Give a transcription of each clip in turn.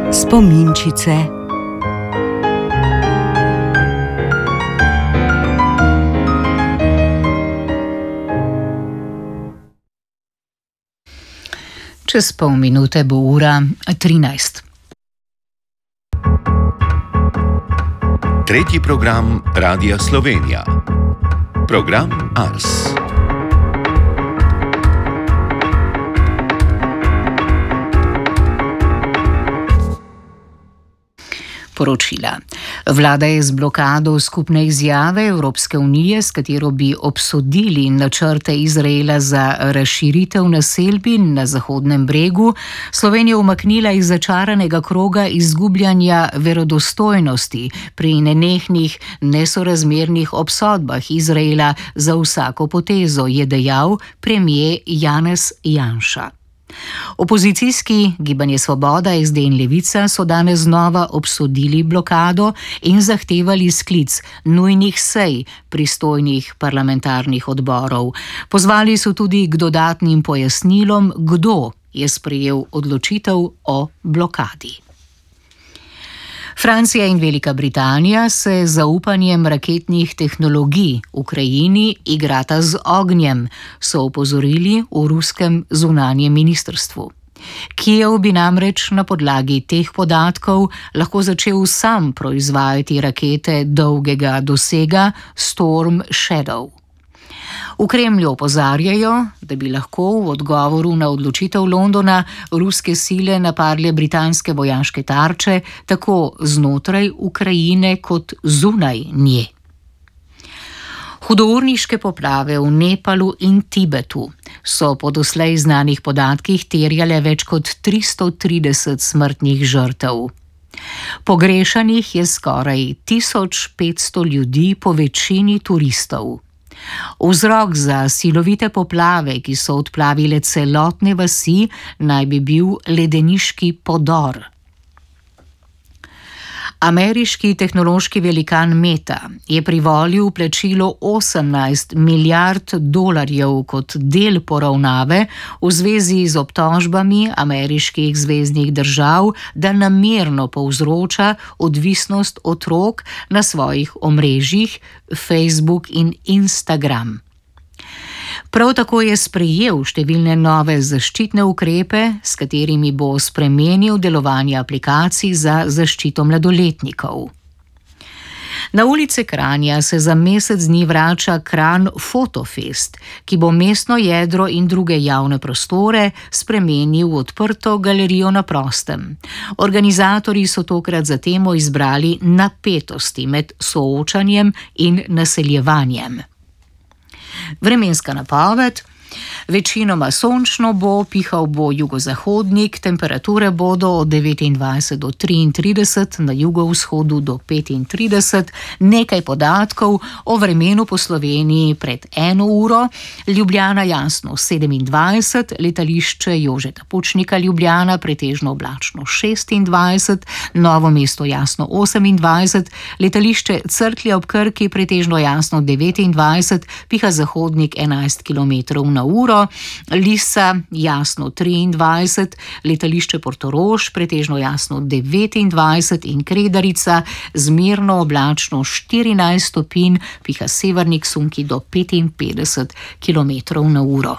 Spominčice. Čez pol minute bo ura 13. Tretji program Radia Slovenija. Program Ars. Poročila. Vlada je z blokado skupne izjave Evropske unije, s katero bi obsodili načrte Izraela za razširitev naselbin na Zahodnem bregu, Slovenijo umaknila iz začaranega kroga izgubljanja verodostojnosti pri nenehnih, nesorazmernih obsodbah Izraela za vsako potezo, je dejal premier Janez Janša. Opozicijski Gibanje Svoboda, SD in Levica so danes znova obsodili blokado in zahtevali sklic nujnih sej pristojnih parlamentarnih odborov. Pozvali so tudi k dodatnim pojasnilom, kdo je sprejel odločitev o blokadi. Francija in Velika Britanija se z zaupanjem raketnih tehnologij Ukrajini igrata z ognjem, so opozorili v ruskem zunanjem ministrstvu. Kijev bi namreč na podlagi teh podatkov lahko začel sam proizvajati rakete dolgega dosega Storm Shadow. V Kremlju opozarjajo, da bi lahko v odgovoru na odločitev Londona ruske sile napadle britanske vojaške tarče tako znotraj Ukrajine kot zunaj nje. Hudourniške poplave v Nepalu in Tibetu so po doslej znanih podatkih terjale več kot 330 smrtnih žrtev. Pogrešanih je skoraj 1500 ljudi, po večini turistov. Vzrok za silovite poplave, ki so odplavile celotne vasi, naj bi bil ledeniški podor. Ameriški tehnološki velikan Meta je privolil plačilo $18 milijard kot del poravnave v zvezi z obtožbami ameriških zveznih držav, da namerno povzroča odvisnost otrok na svojih omrežjih Facebook in Instagram. Prav tako je sprejel številne nove zaščitne ukrepe, s katerimi bo spremenil delovanje aplikacij za zaščito mladoletnikov. Na ulice Kranja se za mesec dni vrača Kranj Fotofest, ki bo mestno jedro in druge javne prostore spremenil v odprto galerijo na prostem. Organizatorji so tokrat za temo izbrali napetosti med soočanjem in naseljevanjem. Vremenska napoved. Večinoma sončno bo, pihal bo jugozahodnik, temperature bodo od 29 do 33, na jugovzhodu do 35, nekaj podatkov o vremenu po Sloveniji pred 1 uro, Ljubljana jasno 27, letališče Jožeta Pučnika Ljubljana pretežno oblačno 26, Novo mesto jasno 28, letališče Cerklje ob Krki pretežno jasno 29, piha zahodnik 11 km na uro, Lisa jasno 23, letališče Portorož pretežno jasno 29 in Kredarica zmerno oblačno 14 stopinj, piha severnik sunki do 55 km na uro.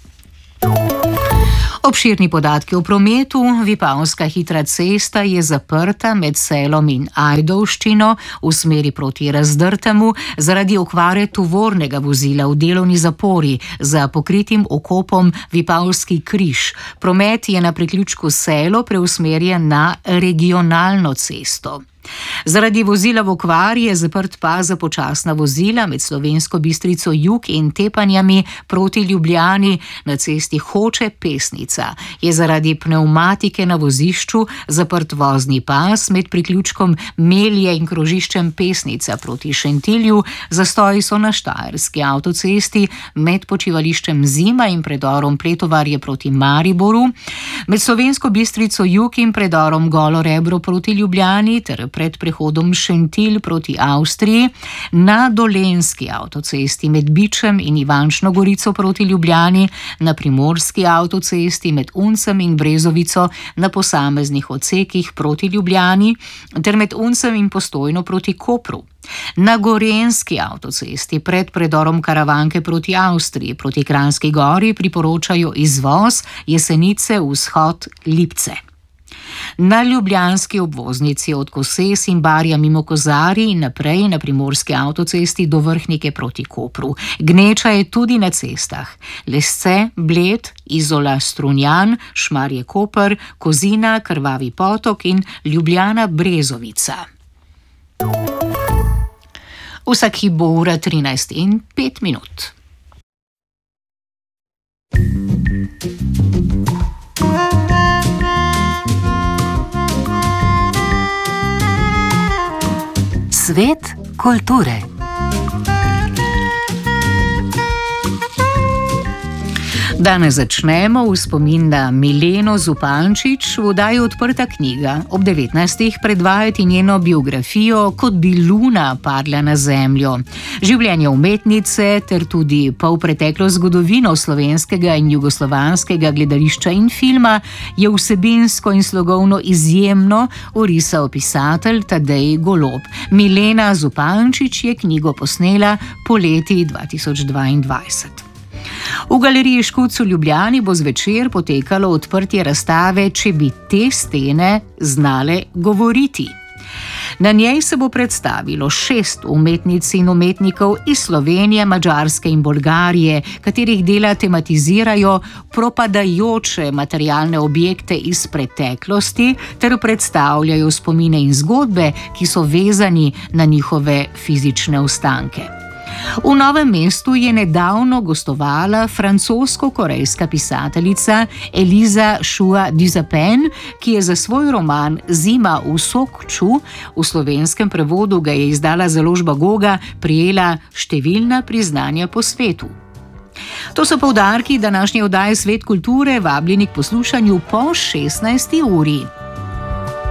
Obširni podatki o prometu. Vipavska hitra cesta je zaprta med Selom in Ajdovščino v smeri proti Razdrtemu zaradi okvare tovornega vozila v delovni zapori za pokritim okopom Vipavski križ. Promet je na priključku Selo preusmerjen na regionalno cesto. Zaradi vozila v okvari je zaprt pas za počasna vozila med Slovensko Bistrico jug in Tepanjami proti Ljubljani. Na cesti Hoče-Pesnica je zaradi pnevmatike na vozišču zaprt vozni pas med priključkom Melje in krožiščem Pesnica proti Šentilju. Zastoji so na Štajerski avtocesti med počivališčem Zima in predorom Pletovarje proti Mariboru, med Slovensko Bistrico jug in predorom Golo Rebro proti Ljubljani ter pred prehodom Šentilj proti Avstriji, na Dolenjski avtocesti med Bičem in Ivančno Gorico proti Ljubljani, na Primorski avtocesti med Uncem in Brezovico na posameznih odsekih proti Ljubljani ter med Uncem in Postojno proti Kopru. Na Gorenjski avtocesti pred predorom Karavanke proti Avstriji proti Kranjski Gori priporočajo izvoz Jesenice vzhod Lipce. Na ljubljanski obvoznici od Koses in Barja mimo Kozarij in naprej na Primorski avtocesti do Vrhnike proti Kopru. Gneča je tudi na cestah Lesce, Bled, Izola, Strunjan, Šmarje Koper, Kozina, Krvavi Potok in Ljubljana Brezovica. Vsak hip bo ura 13:05. Svet kulture. Danes začnemo v spomin na Mileno Zupančič v oddaji Odprta knjiga. Ob 19. predvajati njeno biografijo Kot bi luna padla na zemljo. Življenje umetnice ter tudi polpreteklo zgodovino slovenskega in jugoslovanskega gledališča in filma je vsebinsko in slogovno izjemno orisal pisatelj Tadej Golob. Milena Zupančič je knjigo posnela poleti 2022. V galeriji Škuc v Ljubljani bo zvečer potekalo odprtje razstave Če bi te stene znale govoriti. Na njej se bo predstavilo 6 umetnic in umetnikov iz Slovenije, Madžarske in Bolgarije, katerih dela tematizirajo propadajoče materialne objekte iz preteklosti ter predstavljajo spomine in zgodbe, ki so vezani na njihove fizične ostanke. V Novem mestu je nedavno gostovala francosko-korejska pisateljica Eliza Shua Dizapen, ki je za svoj roman Zima v Sokču, v slovenskem prevodu ga je izdala založba Goga, prejela številna priznanja po svetu. To so poudarki današnje oddaje Svet kulture, vabljeni k poslušanju po 16. uri.